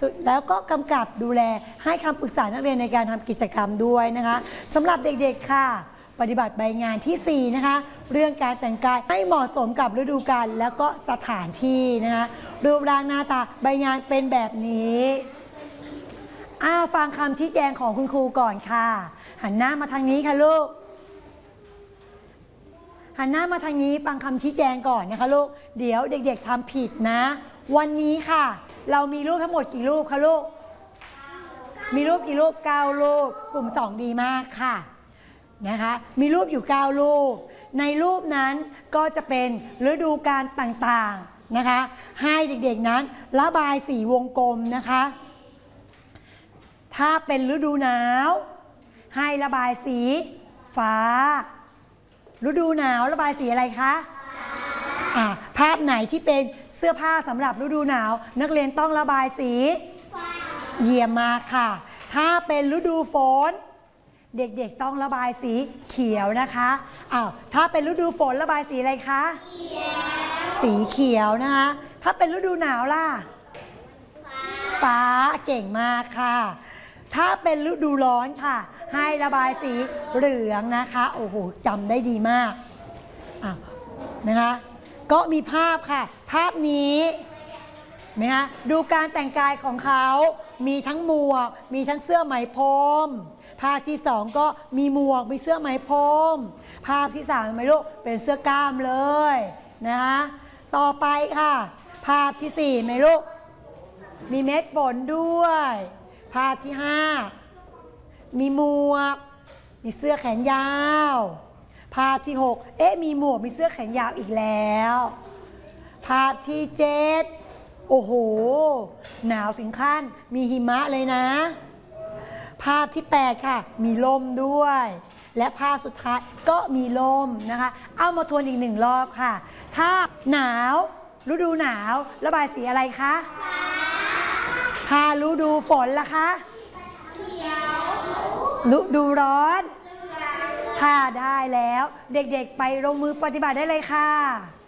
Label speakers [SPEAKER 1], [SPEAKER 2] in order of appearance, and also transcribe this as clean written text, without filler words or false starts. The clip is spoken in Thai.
[SPEAKER 1] แล้วก็กำกับดูแลให้คำปรึกษานักเรียนในการทำกิจกรรมด้วยนะคะสำหรับเด็กๆค่ะปฏิบัติใบงานที่4นะคะเรื่องการแต่งกายให้เหมาะสมกับฤดูกาลแล้วก็สถานที่นะคะรูปร่างหน้าตาใบงานเป็นแบบนี้ฟังคำชี้แจงของคุณครูก่อนค่ะหันหน้ามาทางนี้ค่ะลูกหันหน้ามาทางนี้ฟังคำชี้แจงก่อนนะคะลูกเดี๋ยวเด็กๆทำผิดนะวันนี้ค่ะเรามีรูปทั้งหมดกี่รูปคะลูกมีรูปกี่รูป9รูปกลุ่ม2ดีมากค่ะนะคะมีรูปอยู่9รูปในรูปนั้นก็จะเป็นฤดูกาลต่างๆนะคะให้เด็กๆนั้นระบายสีวงกลมนะคะถ้าเป็นฤดูหนาวให้ระบายสีฟ้าฤดูหนาวระบายสีอะไรคะภาพไหนที่เป็นเสื้อผ้าสำหรับฤดูหนาวนักเรียนต้องระบายสีเยี่ยมมากค่ะถ้าเป็นฤดูฝนเด็กๆต้องระบายสีเขียวนะคะถ้าเป็นฤดูฝนระบายสีอะไรคะสีเขียวนะคะถ้าเป็นฤดูหนาวล่ะฟ้าเก่งมากค่ะถ้าเป็นฤดูร้อนค่ะให้ระบายสีเหลืองนะคะโอ้โหจำได้ดีมากนะคะก็มีภาพค่ะภาพนี้นะคะดูการแต่งกายของเขามีทั้งหมวกมีทั้งเสื้อไหมพรมภาพที่2ก็มีหมวกมีเสื้อไหมพรมภาพที่3เห็นไหมลูกเป็นเสื้อกล้ามเลยนะคะต่อไปค่ะภาพที่4ไหมลูกมีเม็ดฝนด้วยภาพที่5มีหมวกมีเสื้อแขนยาวภาพที่6มีหมวกมีเสื้อแขนยาวอีกแล้วภาพที่7โอ้โหหนาวถึงขั้นมีหิมะเลยนะภาพที่8ค่ะมีลมด้วยและภาพสุดท้ายก็มีลมนะคะเอามาทวนอีก1รอบค่ะถ้าหนาวฤดูหนาวระบายสีอะไรคะถ้าฤดูฝนล่ะคะฤดูร้อนถ้าได้แล้วเด็กๆไปลงมือปฏิบัติได้เลยค่ะ